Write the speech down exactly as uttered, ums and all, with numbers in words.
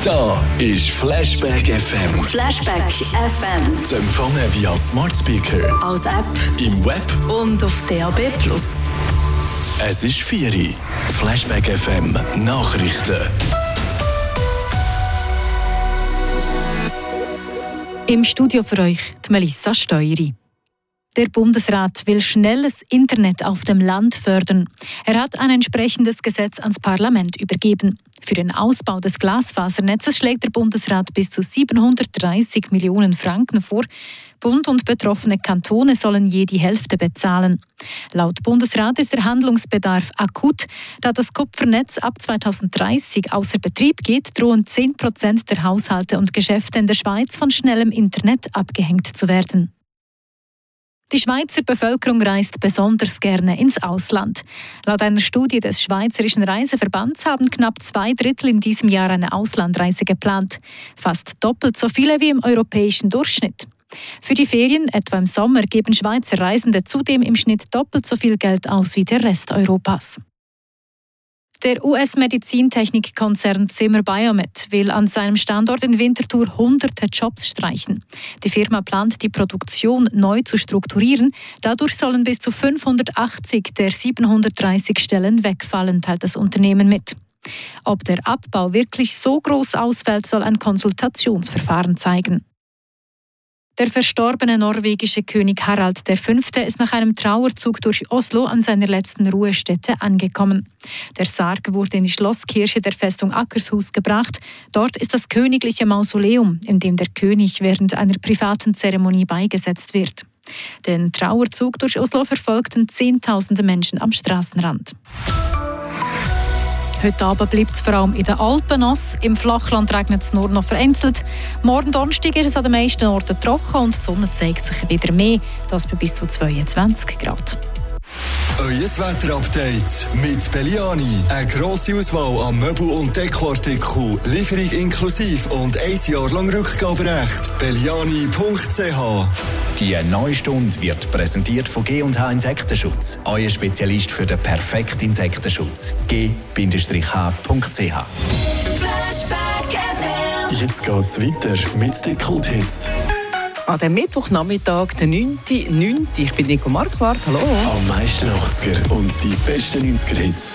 Da ist Flashback F M. Flashback F M. Zu empfangen via Smart Speaker, als App im Web und auf D A B plus. Es ist vier Uhr. Flashback F M Nachrichten. Im Studio für euch die Melissa Steueri. Der Bundesrat will schnelles Internet auf dem Land fördern. Er hat ein entsprechendes Gesetz ans Parlament übergeben. Für den Ausbau des Glasfasernetzes schlägt der Bundesrat bis zu siebenhundertdreißig Millionen Franken vor. Bund und betroffene Kantone sollen je die Hälfte bezahlen. Laut Bundesrat ist der Handlungsbedarf akut. Da das Kupfernetz ab zweitausenddreißig außer Betrieb geht, drohen zehn Prozent der Haushalte und Geschäfte in der Schweiz von schnellem Internet abgehängt zu werden. Die Schweizer Bevölkerung reist besonders gerne ins Ausland. Laut einer Studie des Schweizerischen Reiseverbands haben knapp zwei Drittel in diesem Jahr eine Auslandreise geplant. Fast doppelt so viele wie im europäischen Durchschnitt. Für die Ferien, etwa im Sommer, geben Schweizer Reisende zudem im Schnitt doppelt so viel Geld aus wie der Rest Europas. Der U S-Medizintechnikkonzern Zimmer Biomet will an seinem Standort in Winterthur hunderte Jobs streichen. Die Firma plant, die Produktion neu zu strukturieren. Dadurch sollen bis zu fünfhundertachtzig der siebenhundertdreißig Stellen wegfallen, teilt das Unternehmen mit. Ob der Abbau wirklich so groß ausfällt, soll ein Konsultationsverfahren zeigen. Der verstorbene norwegische König Harald der Fünfte ist nach einem Trauerzug durch Oslo an seiner letzten Ruhestätte angekommen. Der Sarg wurde in die Schlosskirche der Festung Akershus gebracht. Dort ist das königliche Mausoleum, in dem der König während einer privaten Zeremonie beigesetzt wird. Den Trauerzug durch Oslo verfolgten Zehntausende Menschen am Straßenrand. Heute Abend bleibt es vor allem in den Alpen nass. Im Flachland regnet es nur noch vereinzelt. Morgen Donnerstag ist es an den meisten Orten trocken und die Sonne zeigt sich wieder mehr. Das bei bis zu zweiundzwanzig Grad. Euer Wetterupdate mit Belliani. Eine grosse Auswahl an Möbel- und Dekoartikeln. Lieferung inklusive und ein Jahr lang Rückgaberecht. Belliani punkt c h. Die neue Stunde wird präsentiert von G und H Insektenschutz. Euer Spezialist für den perfekten Insektenschutz. G H punkt c h. Flashback F M. Jetzt geht's weiter mit den Kulthits. An dem Mittwochnachmittag, der neunten neunten Ich bin Nico Marquardt. Hallo. Am meisten achtziger und die besten neunziger Hits.